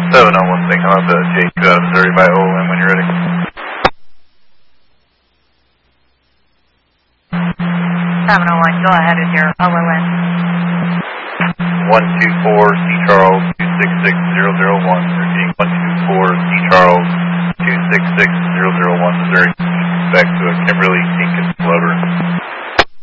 701 thing, how about the J2 out of Missouri by OLM when you're ready? 701, go ahead with your OLM. 124 C Charles 266001, repeating 124 C Charles 266001 Missouri, back to a Kimberly Jenkins Glover.